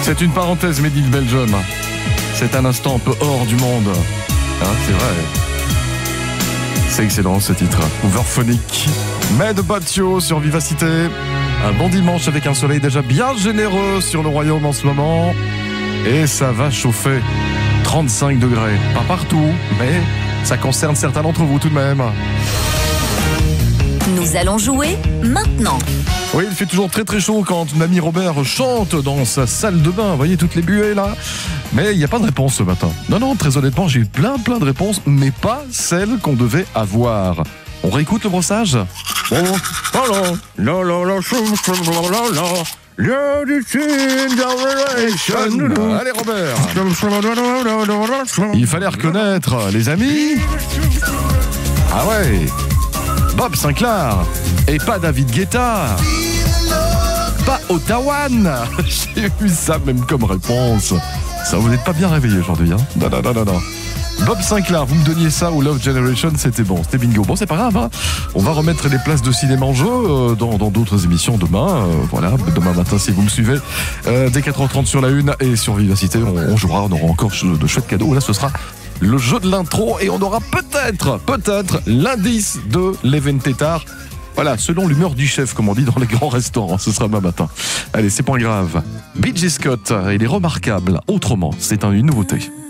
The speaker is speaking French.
C'est une parenthèse Made in Belgium. C'est un instant un peu hors du monde. Hein, c'est vrai. C'est excellent ce titre. Overphonic. Made About You sur Vivacité. Un bon dimanche avec un soleil déjà bien généreux sur le royaume en ce moment. Et ça va chauffer. 35 degrés. Pas partout, mais ça concerne certains d'entre vous tout de même. Nous allons jouer maintenant. Oui, il fait toujours très très chaud quand l'ami Robert chante dans sa salle de bain. Vous voyez toutes les buées là. Mais il n'y a pas de réponse ce matin. Non, très honnêtement, j'ai eu plein de réponses, mais pas celles qu'on devait avoir. On réécoute le brossage ? Allez Robert. Il fallait reconnaître, les amis. Ah ouais. Bob Sinclair. Et pas David Guetta. Pas Ottawa. J'ai eu ça même comme réponse. Ça, vous n'êtes pas bien réveillé aujourd'hui, hein ? Non. Bob Sinclair, vous me donniez ça ou Love Generation, c'était bon, c'était bingo. Bon, c'est pas grave, hein. On va remettre les places de cinéma en jeu dans d'autres émissions demain. Voilà, demain matin si vous me suivez. Dès 4h30 sur la 1 et sur Vivacité, on jouera, on aura encore de chouettes cadeaux. Là, ce sera le jeu de l'intro et on aura peut-être l'indice de l'Event Tétard. Voilà, selon l'humeur du chef, comme on dit dans les grands restaurants, ce sera demain matin. Allez, c'est pas grave. B.J. Scott, il est remarquable. Autrement, c'est une nouveauté.